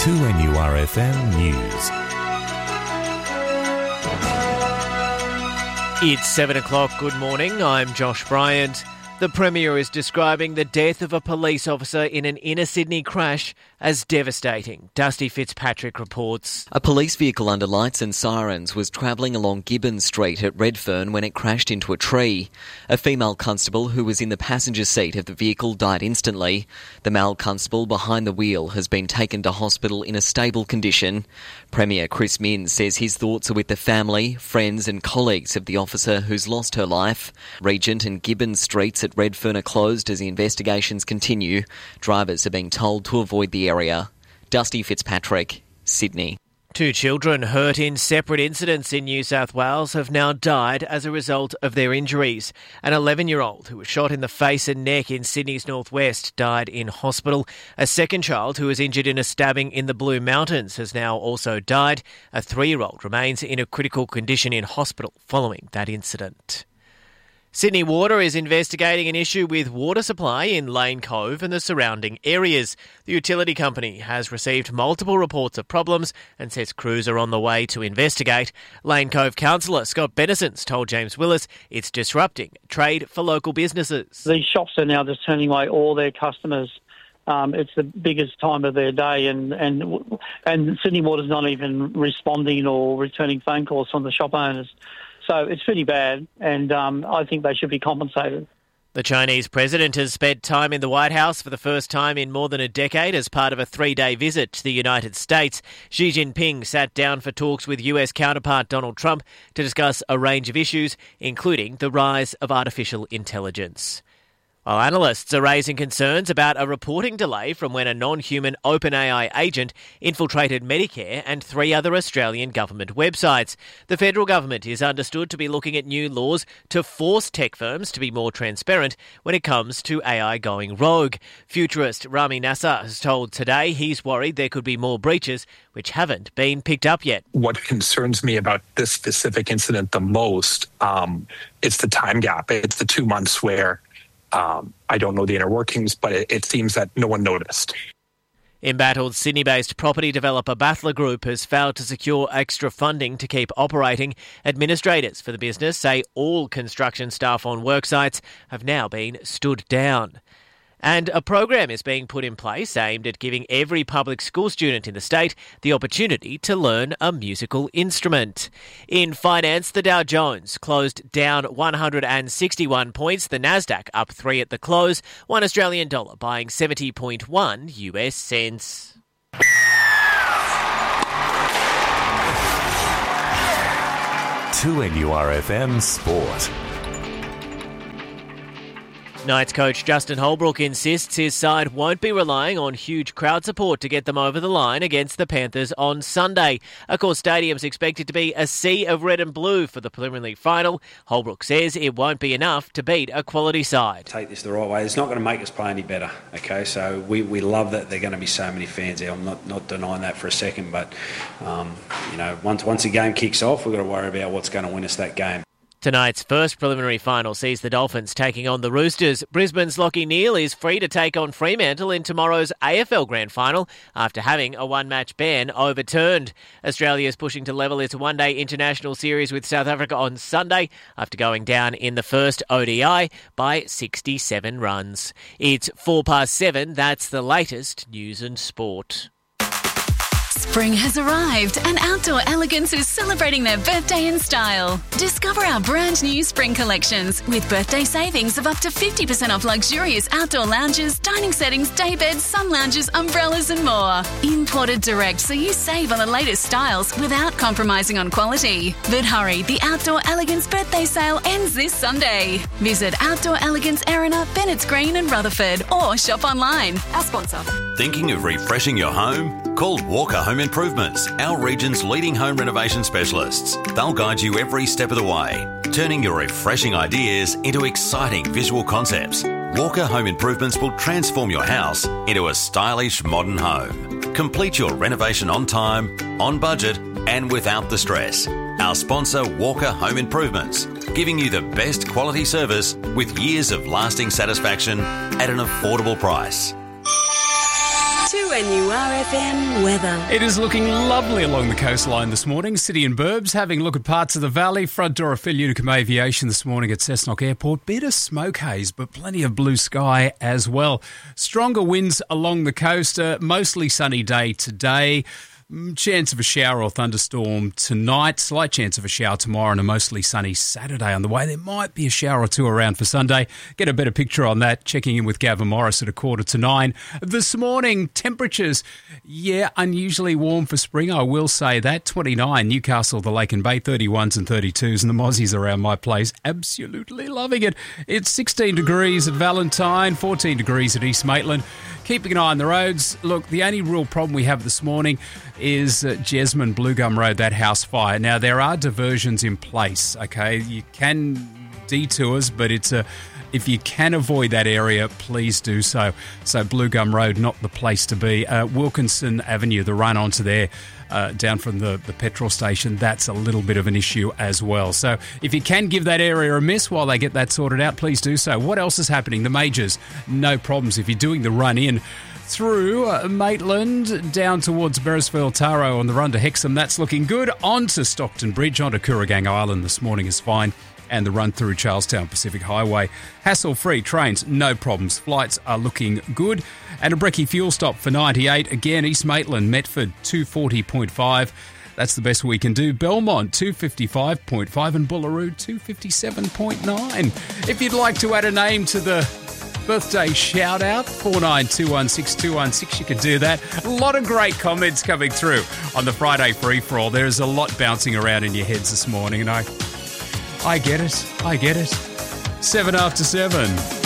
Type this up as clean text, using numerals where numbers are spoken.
2NURFM News. It's 7 o'clock. Good morning. I'm Josh Bryant. The Premier is describing the death of a police officer in an inner Sydney crash as devastating. Dusty Fitzpatrick reports. A police vehicle under lights and sirens was travelling along Gibbons Street at Redfern when it crashed into a tree. A female constable who was in the passenger seat of the vehicle died instantly. The male constable behind the wheel has been taken to hospital in a stable condition. Premier Chris Minns says his thoughts are with the family, friends and colleagues of the officer who's lost her life. Regent and Gibbons Streets at Redfern are closed as the investigations continue. Drivers are being told to avoid the area. Dusty Fitzpatrick, Sydney. 2 children hurt in separate incidents in New South Wales have now died as a result of their injuries. An 11-year-old who was shot in the face and neck in Sydney's northwest died in hospital. A second child who was injured in a stabbing in the Blue Mountains has now also died. A 3-year-old remains in a critical condition in hospital following that incident. Sydney Water is investigating an issue with water supply in Lane Cove and the surrounding areas. The utility company has received multiple reports of problems and says crews are on the way to investigate. Lane Cove councillor Scott Bennison's told James Willis it's disrupting trade for local businesses. These shops are now just turning away all their customers. It's the biggest time of their day, and Sydney Water's not even responding or returning phone calls from the shop owners. So it's pretty bad, and I think they should be compensated. The Chinese president has spent time in the White House for the first time in more than a decade as part of a 3-day visit to the United States. Xi Jinping sat down for talks with US counterpart Donald Trump to discuss a range of issues, including the rise of artificial intelligence. While analysts are raising concerns about a reporting delay from when a non-human OpenAI agent infiltrated Medicare and 3 other Australian government websites. The federal government is understood to be looking at new laws to force tech firms to be more transparent when it comes to AI going rogue. Futurist Rami Nasser has told Today he's worried there could be more breaches which haven't been picked up yet. What concerns me about this specific incident the most, it's the time gap. It's the 2 months where I don't know the inner workings, but it seems that no one noticed. Embattled Sydney-based property developer Battler Group has failed to secure extra funding to keep operating. Administrators for the business say all construction staff on worksites have now been stood down. And a program is being put in place aimed at giving every public school student in the state the opportunity to learn a musical instrument. In finance, the Dow Jones closed down 161 points, the Nasdaq up 3 at the close, $1 Australian dollar buying 70.1 US cents. To NURFM Sport. Knights coach Justin Holbrook insists his side won't be relying on huge crowd support to get them over the line against the Panthers on Sunday. Accor Stadium's expected to be a sea of red and blue for the preliminary final. Holbrook says it won't be enough to beat a quality side. Take this the right way. It's not going to make us play any better, okay? So we love that there are going to be so many fans there. I'm not denying that for a second, but, once the game kicks off, we've got to worry about what's going to win us that game. Tonight's first preliminary final sees the Dolphins taking on the Roosters. Brisbane's Lachie Neale is free to take on Fremantle in tomorrow's AFL Grand Final after having a one-match ban overturned. Australia is pushing to level its one-day international series with South Africa on Sunday after going down in the first ODI by 67 runs. It's 7:04. That's the latest news and sport. Spring has arrived and Outdoor Elegance is celebrating their birthday in style. Discover our brand new spring collections with birthday savings of up to 50% off luxurious outdoor lounges, dining settings, day beds, sun lounges, umbrellas and more. Imported direct so you save on the latest styles without compromising on quality. But hurry, the Outdoor Elegance birthday sale ends this Sunday. Visit Outdoor Elegance Erina, Bennett's Green and Rutherford or shop online. Our sponsor. Thinking of refreshing your home? Call Walker Home Improvements, our region's leading home renovation specialists. They'll guide you every step of the way, turning your refreshing ideas into exciting visual concepts. Walker Home Improvements will transform your house into a stylish modern home. Complete your renovation on time, on budget, and without the stress. Our sponsor, Walker Home Improvements, giving you the best quality service with years of lasting satisfaction at an affordable price. 2NURFM weather. It is looking lovely along the coastline this morning. City and Burbs having a look at parts of the valley. Front door of Phil Unicum Aviation this morning at Cessnock Airport. Bit of smoke haze, but plenty of blue sky as well. Stronger winds along the coast. Mostly sunny day today. Chance of a shower or thunderstorm tonight. Slight chance of a shower tomorrow and a mostly sunny Saturday on the way. There might be a shower or two around for Sunday. Get a better picture on that. Checking in with Gavin Morris at 8:45. This morning, temperatures, unusually warm for spring. I will say that. 29, Newcastle, the Lake and Bay, 31s and 32s. And the Mozzies around my place, absolutely loving it. It's 16 degrees at Valentine, 14 degrees at East Maitland. Keeping an eye on the roads. Look, the only real problem we have this morning is Jesmond Blue Gum Road, that house fire. Now, there are diversions in place, okay? You can detours, but if you can avoid that area, please do so. So Blue Gum Road, not the place to be. Wilkinson Avenue, the run onto there, down from the petrol station, that's a little bit of an issue as well. So if you can give that area a miss while they get that sorted out, please do so. What else is happening? The majors, no problems. If you're doing the run in through Maitland down towards Beresfield Taro on the run to Hexham, that's looking good. On to Stockton Bridge, onto Kooragang Island this morning is fine. And the run through Charlestown Pacific Highway. Hassle-free trains, no problems. Flights are looking good. And a brekkie fuel stop for 98. Again, East Maitland, Metford, 240.5. That's the best we can do. Belmont, 255.5. And Bullaroo, 257.9. If you'd like to add a name to the birthday shout-out, 49216216, you can do that. A lot of great comments coming through on the Friday free-for-all. There's a lot bouncing around in your heads this morning, and I get it. 7 after 7.